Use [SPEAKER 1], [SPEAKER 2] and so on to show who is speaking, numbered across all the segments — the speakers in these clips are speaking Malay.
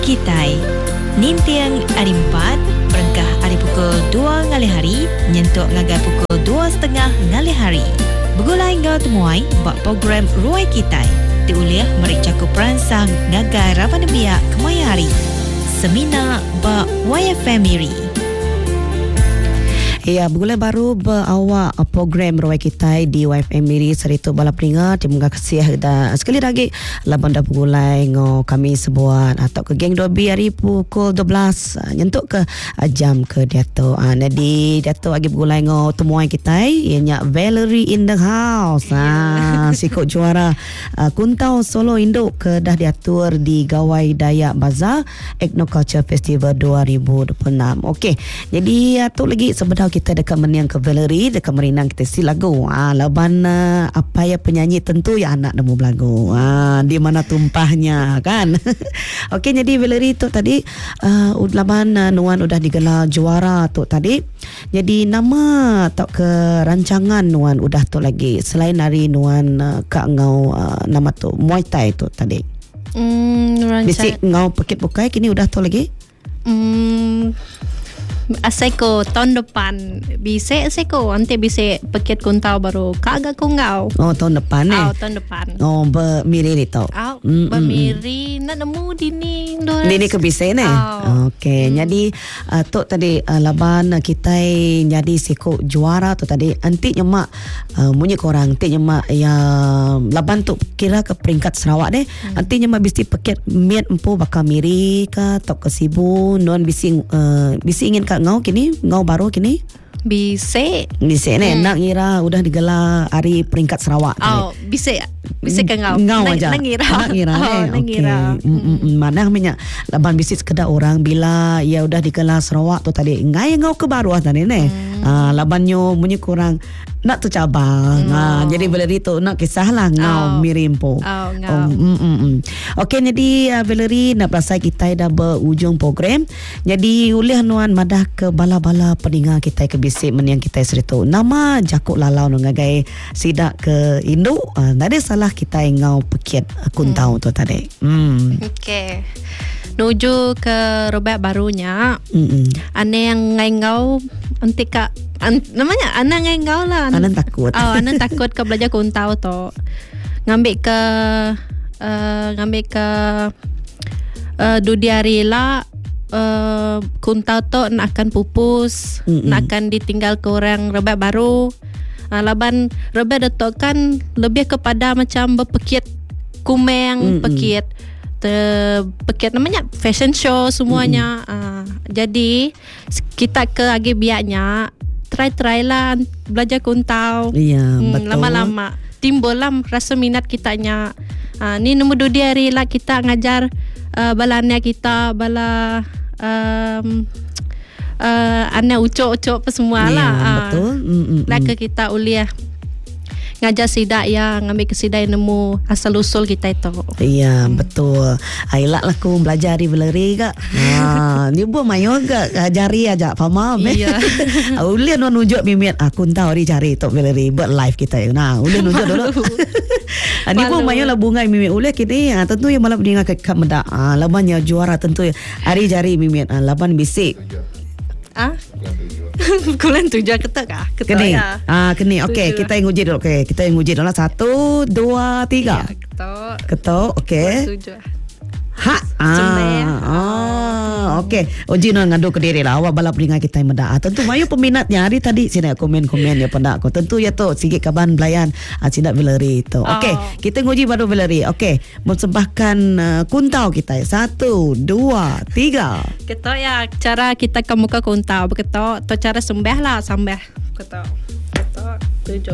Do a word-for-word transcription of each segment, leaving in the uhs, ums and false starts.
[SPEAKER 1] Kitai Nintiang hari empat Perengkah hari pukul dua ngali hari Nyentuk ngagai pukul dua setengah ngali hari Begulai ngau temuai Bak program Ruai Kitai Diuliah merik cakup peransang Ngagai Rapan Biak Kemaya Hari Semina Bak Y F M Miri.
[SPEAKER 2] Ya, bergulai baru berawak program Ruai Kitai di Y F M Miri Seritu Balap Ringa. Terima kasih dan sekali lagi laban dah bergulai ngo kami sebuat atau ke geng dobi hari pukul dua belas nyentuk ke jam ke Dato. Ah jadi Dato lagi bergulai ngo temuan Kitai ianya Valerie in the house. Ah sikut juara uh, Kuntau Solo Induk ke dah diatur di Gawai Dayak Bazaar Ethnoculture Festival dua ribu dua puluh enam. Okey. Jadi atuk lagi sebentar kita dekat meniang ke Valerie dekat merinang kita si lagu ah laban uh, apa ya penyanyi tentu ya anak nemu lagu ah di mana tumpahnya kan. Okey, jadi Valerie tu tadi uh, laban uh, Nuan udah digelar juara tu tadi. Jadi nama tak ke rancangan Nuan udah tu lagi selain hari Nuan uh, kak ngau uh, nama tu Muay Thai tu tadi.
[SPEAKER 3] Hmm, rancang.
[SPEAKER 2] Bisik ngau paket bukai kini udah tu lagi.
[SPEAKER 3] Hmm. Aseko tahun depan bisa aseko ante bisa paket kuntau baru kagak kungau.
[SPEAKER 2] Oh tahun depan eh.
[SPEAKER 3] Oh tahun depan.
[SPEAKER 2] Oh bermiri ni tau.
[SPEAKER 3] Oh mm, bermiri mm. nak nemu dini dos.
[SPEAKER 2] Dini ke bisa ni.
[SPEAKER 3] Oh.
[SPEAKER 2] Okey. Hmm. Jadi uh, tu tadi uh, laban kita jadi seko juara tu tadi. Anti nyemak uh, munyi korang anti nyemak ya laban tu kira ke peringkat Sarawak deh. Hmm. Anti nyemak bisi paket miat empu bakal miri ka tok ke Sibu non bisi uh, bisi ingin ka ngau kini ngau baru kini
[SPEAKER 3] bisa
[SPEAKER 2] bisa ni
[SPEAKER 3] hmm.
[SPEAKER 2] nak ngira udah digelar hari peringkat Sarawak
[SPEAKER 3] oh tadi. bisa bisa ke ngau
[SPEAKER 2] ngau aja
[SPEAKER 3] nak ngira
[SPEAKER 2] nak ngira
[SPEAKER 3] oh,
[SPEAKER 2] eh
[SPEAKER 3] nak ngira
[SPEAKER 2] okay. mm, mm, mm. Mana minyak laban bisnis sekedar orang bila ya udah digelar Sarawak tu tadi ngai ngau ke baru tadi ni hmm. ah labannya munyi kurang nak tu cabang hmm. ah jadi Valerie tu nak kisahlah ngau oh. mirimpo
[SPEAKER 3] oh ngau
[SPEAKER 2] oh, mm, mm, mm. Okey, jadi uh, Valerie nak berasai kita dah berujung program. Jadi ulih Nuan madah ke bala-bala pendengar kita ke bisik meniang kita seritu. Nama Jakuk Lalau ngagai sidak ke Indo. Uh, tadi salah kita ngau pekiat uh, kuntau hmm. tu tadi. Hmm.
[SPEAKER 3] Okey. Nuju ke Robert barunya.
[SPEAKER 2] Hmm.
[SPEAKER 3] Ane yang ngai ngau anti kak an, namanya anak ngai ngau lah.
[SPEAKER 2] Anan takut.
[SPEAKER 3] Oh, anan takut ke belajar kuntau tu. Ngambil ke uh, ngambil ke uh, Dudiari lah uh, kuntau tu nak akan pupus, mm-mm. nak akan ditinggal ke orang Rebet baru. Uh, laban Rebet datuk kan lebih kepada macam berpekit kumeng, mm-mm. pekit te, pekit namanya fashion show semuanya. Uh, jadi kita ke agi biaknya try-try lah belajar kuntau.
[SPEAKER 2] Iya, hmm, betul.
[SPEAKER 3] Lama-lama timbul lah rasa minat kitanya. Uh, ni nombor dua dia hari lah kita ngajar uh, balanya kita bala um, uh, anak ucok-ucok apa semua
[SPEAKER 2] yeah,
[SPEAKER 3] lah. Uh,
[SPEAKER 2] betul. Mm-mm.
[SPEAKER 3] Lah ke kita uliah ngajar sidak ya ngambil ke sidak nemu asal usul kita itu.
[SPEAKER 2] Iya, hmm. betul. Ailak lah aku belajar di Valerie kak. Ha, ni buat mayo kak jari aja pamam.
[SPEAKER 3] Iya.
[SPEAKER 2] Ulih non nunjuk mimiat aku tahu di cari tok Valerie buat live kita. Nah, ulih nunjuk dulu. Ni buat mayo lah bunga mimiat ulih kini ha, tentu yang malam dengar ke kak meda. Ah, labannya juara tentu hari jari mimiat ah, laban bisik.
[SPEAKER 3] Ah? Bulan tujuh ketak kah? Ketak
[SPEAKER 2] keni.
[SPEAKER 3] ya.
[SPEAKER 2] Ah, keni. Okey, kita yang uji dulu. Okey, kita yang uji dulu. Satu, dua, tiga.
[SPEAKER 3] Ya, ketak.
[SPEAKER 2] Ketok, okey.
[SPEAKER 3] Tujuh.
[SPEAKER 2] Ha. Ah. Ah, okey. Uji non ngadu ke diri lah. Awak balap dengan kita yang meda. Tentu mayu peminatnya hari tadi sini komen-komen ya pendak aku. Tentu ya tu sikit kaban belayan ah, sidak Valerie tu. Okey,
[SPEAKER 3] oh.
[SPEAKER 2] kita nguji baru Valerie. Okey, mempersembahkan uh, kuntau kita. Satu, dua, tiga.
[SPEAKER 3] Ketok ya cara kita ke muka kuntau beketok tu cara sembah lah sembah ketok ketok tujuh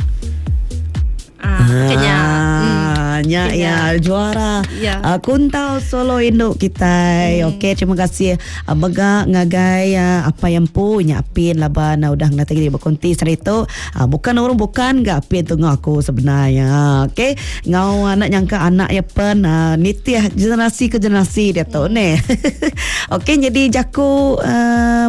[SPEAKER 3] ah kenya
[SPEAKER 2] ah, nya ya juara
[SPEAKER 3] ya.
[SPEAKER 2] uh, kuntau Solo Induk kita. Hmm. Okey, terima kasih uh, bega ngagai uh, apa yang punya apin laban uh, udah ngata gini berkonti serito uh, bukan orang bukan gak apin tu aku sebenarnya. Okey, ngau anak nyangka anak ya pen uh, nitiah generasi ke generasi dia tu hmm. ni. Okey, jadi jaku uh,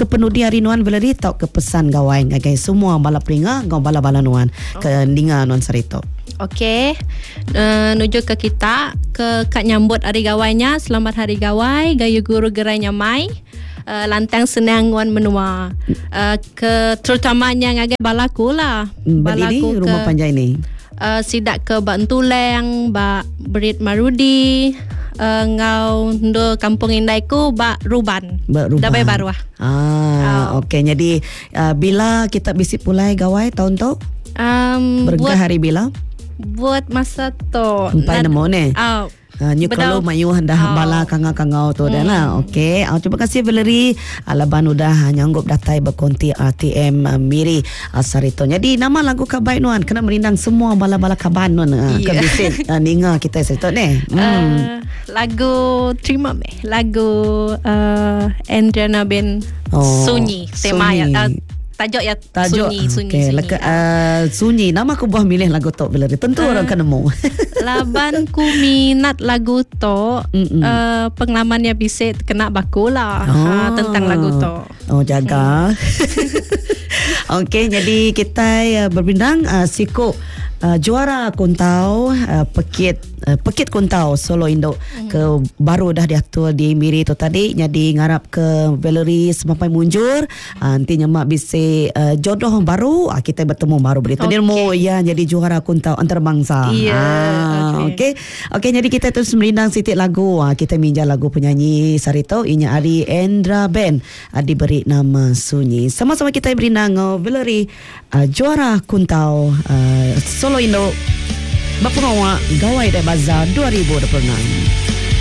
[SPEAKER 2] kepenudi hari nuan Valerie tok ke pesan gawai ngagai semua bala peringa ngau bala-bala nuan ke ninga nuan Sarito.
[SPEAKER 3] Okey, uh, nuju ke kita ke kak nyambut hari gawainya. Selamat hari gawai, gayu guru gerai nyamai. Uh, lantang senang wan menua uh, ke terutamanya ngagai balaku lah.
[SPEAKER 2] Balaku ke rumah panjang ni.
[SPEAKER 3] Uh, sidak ke Bak Ntuleng, Bak Berit Marudi, uh, ngau ndo kampung indaiku Bak Ruban.
[SPEAKER 2] Bak Ruban.
[SPEAKER 3] Dabai baru ah.
[SPEAKER 2] Ah, oh. Okey. Jadi uh, bila kita bisi pulai gawai tahun tu?
[SPEAKER 3] Um,
[SPEAKER 2] Bergah hari bila?
[SPEAKER 3] Buat masa tu.
[SPEAKER 2] Empat namo ni.
[SPEAKER 3] Oh.
[SPEAKER 2] Uh, Nyu kalau mayu hendah oh. bala kangau-kangau tu hmm. dah lah. Okey. Uh, terima kasih Valerie. Alaban udah nyanggup datai berkonti R T M uh, Miri uh, Sarito. Jadi nama lagu kabai nuan kena merindang semua bala-bala kaban nuan uh, yeah. Kebisit uh, ninga kita Sarito ni. Hmm.
[SPEAKER 3] Uh, lagu terima meh. Lagu uh, Andriana Ben oh. Sunyi. Tema ya. Uh, Tajuk ya tajuk, sunyi, sunyi, okay. sunyi. Laka, uh,
[SPEAKER 2] sunyi. Nama aku buah milih lagu tu Valerie. Tentu uh, orang kena mau.
[SPEAKER 3] Laban ku minat lagu tu. uh, Pengalamannya bisa kena baku lah. oh. uh, Tentang lagu tu.
[SPEAKER 2] Oh jaga. hmm. Okey, jadi kita uh, berbindang uh, Siko uh, juara Kuntau uh, Pekit uh, Pekit Kuntau Solo Indo hmm. ke baru dah diatur di Miri tu tadi. Jadi ngarap ke Valerie semampai munjur. uh, Nanti nyemak bisa uh, jodoh baru. uh, Kita bertemu baru berita okay. Dia mau ya jadi juara Kuntau antarabangsa.
[SPEAKER 3] Iya yeah,
[SPEAKER 2] ah, Okey Okey, jadi kita terus merindang sitik lagu. uh, Kita minjal lagu penyanyi Sarito. Inya Ari Andra Band uh, diberi nama Sunyi. Sama-sama kita merindang uh, Valerie uh, juara Kuntau uh, Solo Indo Bapengawa Gawai Dai Bazar dua ribu dua puluh enam.